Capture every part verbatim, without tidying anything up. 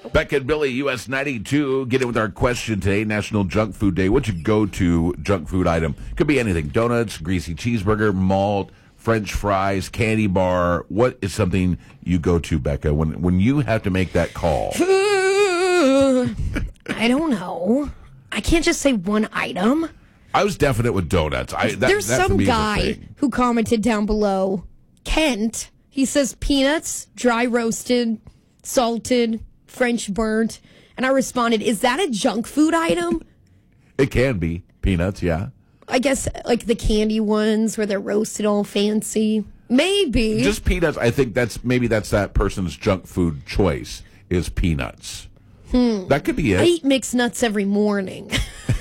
Beck and Billy, U S ninety-two. Get in with our question today, National Junk Food Day. What's your go-to junk food item? Could be anything. Donuts, greasy cheeseburger, malt, French fries, candy bar. What is something you go to, Becca, when, when you have to make that call? I don't know. I can't just say one item. I was definite with donuts. I, that, There's that for some me is a guy thing. who commented down below, Kent. He says peanuts, dry roasted, salted, French burnt. And I responded, is that a junk food item? It can be. Peanuts, yeah. I guess like the candy ones where they're roasted all fancy. Maybe. Just peanuts. I think that's maybe that's that person's junk food choice is peanuts. Hmm. That could be it. I eat mixed nuts every morning.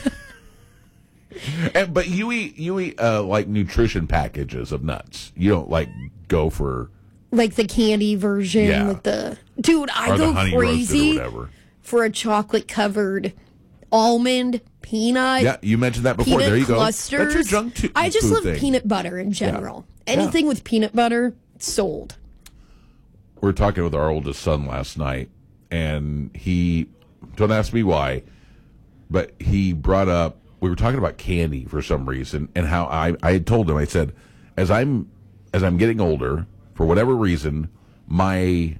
And, but you eat you eat uh, like nutrition packages of nuts. You don't like go for Like the candy version Yeah. with the... Dude, I or the go honey roasted or crazy whatever. for a chocolate-covered almond, peanut, Yeah, you mentioned that before. peanut There you go. clusters. That's your junk t- I just food love thing. peanut butter in general. Yeah. Anything Yeah. with peanut butter, sold. We were talking with our oldest son last night, and he, don't ask me why, but he brought up, we were talking about candy for some reason, and how I, I had told him, I said, as I'm, as I'm getting older, for whatever reason, my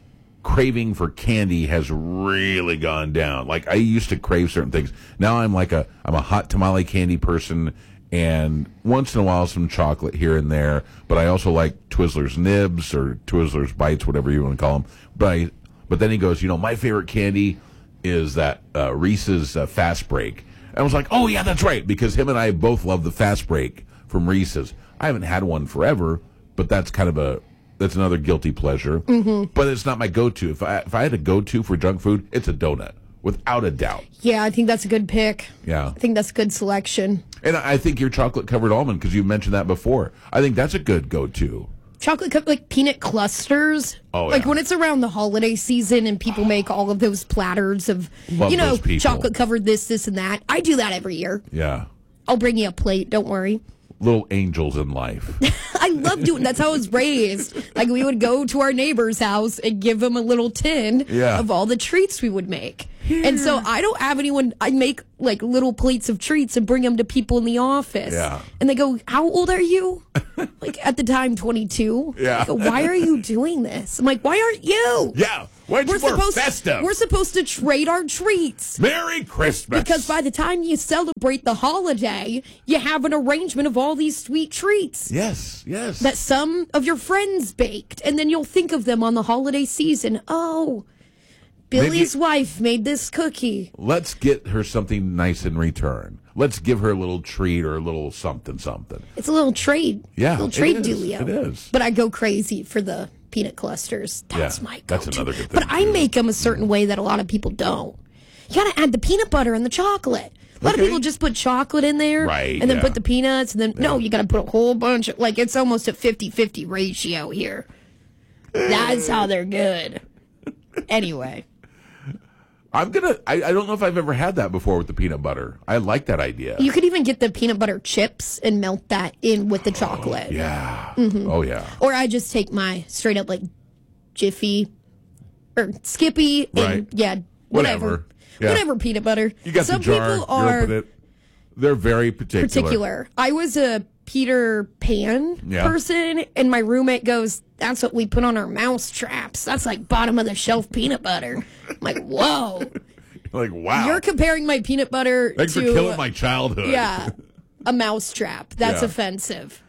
craving for candy has really gone down. Like, I used to crave certain things. Now I'm like a, I'm a hot tamale candy person, and once in a while some chocolate here and there, but I also like Twizzlers Nibs or Twizzlers Bites, whatever you want to call them. But I, but then he goes, you know, my favorite candy is that uh, Reese's uh, Fast Break. And I was like, oh yeah, that's right, because him and I both love the Fast Break from Reese's. I haven't had one forever, but that's kind of a that's another guilty pleasure. Mm-hmm. But it's not my go-to. If I if I had a go-to for junk food, it's a donut, without a doubt. Yeah, I think that's a good pick. Yeah. I think that's a good selection. And I think your chocolate-covered almond, because you mentioned that before, I think that's a good go-to. Chocolate cup, like peanut clusters. Oh, Like yeah. when it's around the holiday season and people make all of those platters of, Love you know, those people. chocolate covered this, this, and that. I do that every year. Yeah. I'll bring you a plate. Don't worry. Little angels in life. I love doing. That's how I was raised. Like we would go to our neighbor's house and give them a little tin Yeah. of all the treats we would make. And so I don't have anyone. I make like little plates of treats and bring them to people in the office. Yeah. And they go, "How old are you?" Like at the time, twenty-two. Yeah. I go, why are you doing this? I'm like, why aren't you? Yeah. Why aren't We're you more supposed. festive? We're supposed to trade our treats. Merry Christmas. Because by the time you celebrate the holiday, you have an arrangement of all these sweet treats Yes, yes. that some of your friends baked, and then you'll think of them on the holiday season. Oh, Billy's Maybe- wife made this cookie. Let's get her something nice in return. Let's give her a little treat or a little something, something. It's a little trade. Yeah, little it trade is. dealio. It is. But I go crazy for the peanut clusters. That's Yeah, my go-to. that's another good thing, But I too. make them a certain way that a lot of people don't. You got to add the peanut butter and the chocolate. A lot Okay. of people just put chocolate in there, Right, and then yeah. put the peanuts, and then no, you got to put a whole bunch of, like, it's almost a fifty-fifty ratio here. That's how they're good. Anyway. I'm gonna. I, I don't know if I've ever had that before with the peanut butter. I like that idea. You could even get the peanut butter chips and melt that in with the chocolate. Yeah. Mm-hmm. Oh yeah. Or I just take my straight up like Jiffy or Skippy and Right. yeah, whatever. Whatever. Yeah. Whatever peanut butter. You got Some the jar. people you are open it. They're very particular. particular. I was a Peter Pan Yeah. person, and my roommate goes, "That's what we put on our mouse traps. That's like bottom of the shelf peanut butter." I'm like, whoa. Like wow. You're comparing my peanut butter Thanks to for killing my childhood. yeah, a mouse trap. That's Yeah. offensive.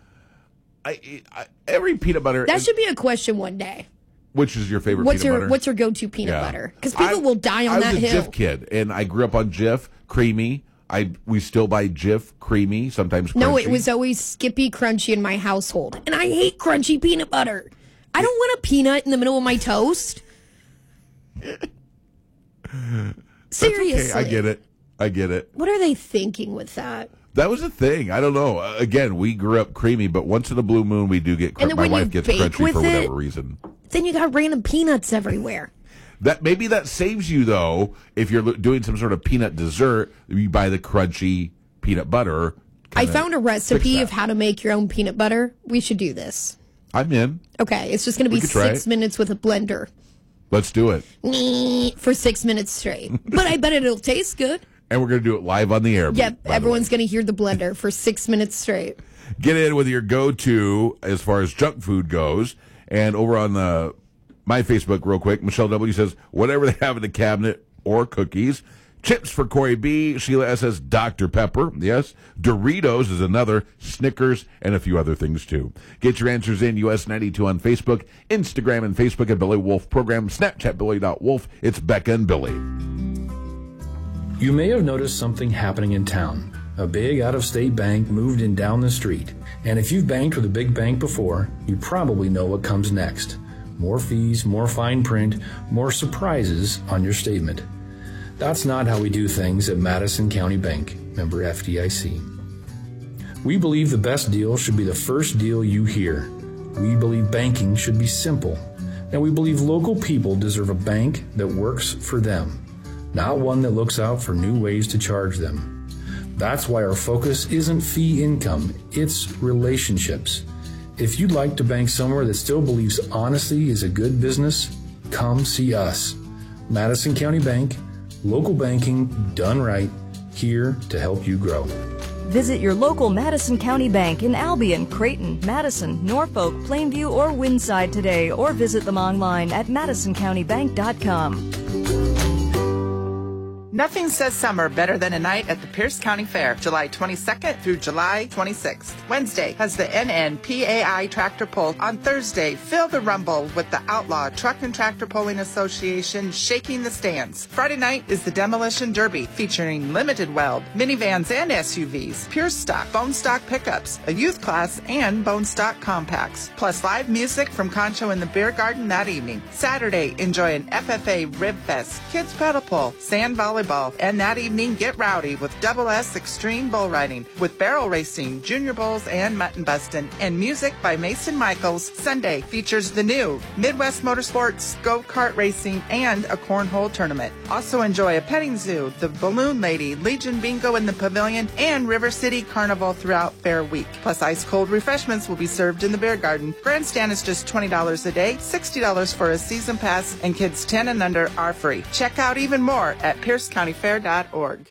I, I, every peanut butter. That should be a question one day. Which is your favorite What's peanut your butter? What's your go-to peanut Yeah. butter? Because people I- will die on I that was a hill. Jif kid, and I grew up on Jif creamy. I we still buy Jif creamy, sometimes crunchy. No, it was always Skippy Crunchy in my household, and I hate crunchy peanut butter. I don't want a peanut in the middle of my toast. Seriously, Okay, I get it. I get it. What are they thinking with that? That was a thing. I don't know. Uh, again, we grew up creamy, but once in a blue moon, we do get. Cr- And then my when wife you gets bake crunchy with for whatever it- reason. Then you got random peanuts everywhere. That maybe that saves you though. If you're lo- doing some sort of peanut dessert, you buy the crunchy peanut butter. I Kinda found a fix recipe that. of how to make your own peanut butter. We should do this. I'm in. Okay, it's just going to be We could try six it. minutes with a blender. Let's do it. For six minutes straight. But I bet it'll taste good. And we're going to do it live on the air. Yep, everyone's going to hear the blender for six minutes straight. Get in with your go-to as far as junk food goes. And over on the my Facebook real quick, Michelle W. says, whatever they have in the cabinet or cookies. Chips for Corey B. Sheila S. says Doctor Pepper. Yes. Doritos is another. Snickers and a few other things, too. Get your answers in U S ninety-two on Facebook, Instagram and Facebook at Billy Wolf Program, Snapchat Billy dot Wolf. It's Becca and Billy. You may have noticed something happening in town. A big out-of-state bank moved in down the street. And if you've banked with a big bank before, you probably know what comes next. More fees, more fine print, more surprises on your statement. That's not how we do things at Madison County Bank, member F D I C. We believe the best deal should be the first deal you hear. We believe banking should be simple. And we believe local people deserve a bank that works for them, not one that looks out for new ways to charge them. That's why our focus isn't fee income, it's relationships. If you'd like to bank somewhere that still believes honesty is a good business, come see us. Madison County Bank, local banking done right, here to help you grow. Visit your local Madison County Bank in Albion, Creighton, Madison, Norfolk, Plainview, or Windside today, or visit them online at madison county bank dot com. Nothing says summer better than a night at the Pierce County Fair, July twenty-second through July twenty-sixth. Wednesday has the N N P A I Tractor Pull. On Thursday, feel the rumble with the Outlaw Truck and Tractor Pulling Association shaking the stands. Friday night is the Demolition Derby, featuring limited weld, minivans and S U Vs, pure stock, bone stock pickups, a youth class, and bone stock compacts. Plus live music from Concho in the Beer Garden that evening. Saturday, enjoy an F F A Rib Fest, kids pedal pull, sand volleyball, and that evening get rowdy with Double S Extreme Bull Riding with barrel racing, junior bulls, and mutton bustin', and music by Mason Michaels. Sunday features the new Midwest Motorsports, go-kart racing, and a cornhole tournament. Also enjoy a petting zoo, the Balloon Lady, Legion Bingo in the Pavilion, and River City Carnival throughout Fair Week. Plus ice-cold refreshments will be served in the Beer Garden. Grandstand is just twenty dollars a day, sixty dollars for a season pass, and kids ten and under are free. Check out even more at pierce county fair dot org.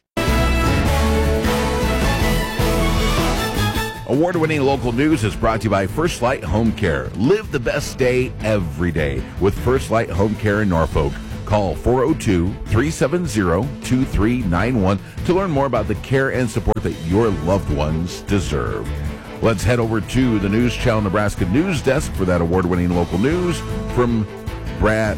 Award-winning local news is brought to you by First Light Home Care. Live the best day every day with First Light Home Care in Norfolk. Call four oh two, three seven zero, two three nine one to learn more about the care and support that your loved ones deserve. Let's head over to the News Channel Nebraska News Desk for that award-winning local news from Brad.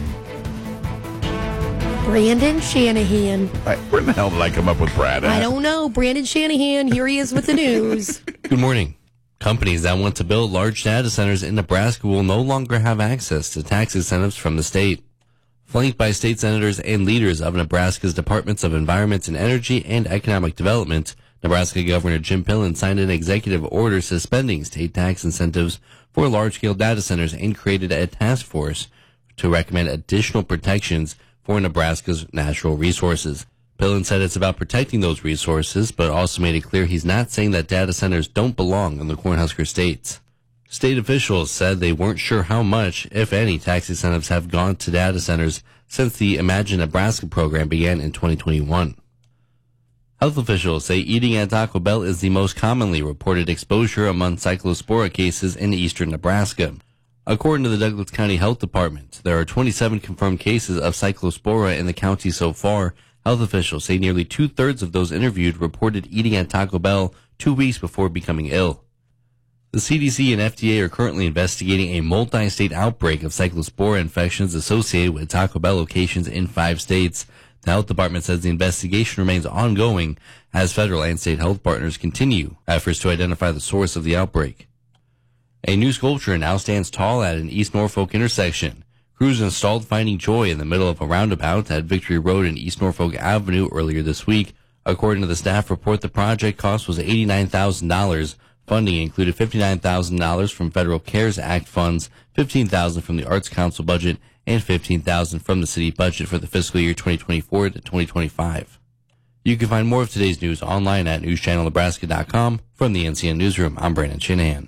Brandon Shanahan. I, where the hell did I come up with Brad? I don't know. Brandon Shanahan. Here he is with the news. Good morning. Companies that want to build large data centers in Nebraska will no longer have access to tax incentives from the state. Flanked by state senators and leaders of Nebraska's Departments of Environment and Energy and Economic Development, Nebraska Governor Jim Pillen signed an executive order suspending state tax incentives for large-scale data centers and created a task force to recommend additional protections for Nebraska's natural resources. Pillen said it's about protecting those resources, but also made it clear he's not saying that data centers don't belong in the Cornhusker states. State officials said they weren't sure how much, if any, tax incentives have gone to data centers since the Imagine Nebraska program began in twenty twenty-one. Health officials say eating at Taco Bell is the most commonly reported exposure among cyclospora cases in eastern Nebraska. According to the Douglas County Health Department, there are twenty-seven confirmed cases of cyclospora in the county so far. Health officials say nearly two-thirds of those interviewed reported eating at Taco Bell two weeks before becoming ill. The C D C and F D A are currently investigating a multi-state outbreak of cyclospora infections associated with Taco Bell locations in five states. The health department says the investigation remains ongoing as federal and state health partners continue efforts to identify the source of the outbreak. A new sculpture now stands tall at an East Norfolk intersection. Crews installed Finding Joy in the middle of a roundabout at Victory Road and East Norfolk Avenue earlier this week. According to the staff report, the project cost was eighty-nine thousand dollars. Funding included fifty-nine thousand dollars from Federal CARES Act funds, fifteen thousand dollars from the Arts Council budget, and fifteen thousand dollars from the city budget for the fiscal year twenty twenty-four to twenty twenty-five. You can find more of today's news online at news channel nebraska dot com. From the N C N Newsroom, I'm Brandon Shanahan.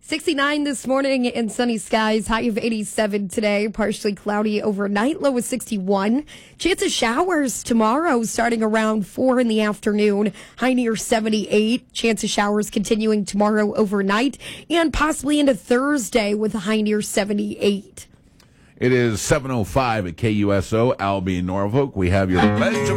sixty-nine this morning and sunny skies. High of eighty-seven today. Partially cloudy overnight. Low of sixty-one. Chance of showers tomorrow starting around four in the afternoon. High near seventy-eight. Chance of showers continuing tomorrow overnight and possibly into Thursday with a high near seventy-eight. It is seven oh five at K U S O, Albie, Norfolk. We have your pledge of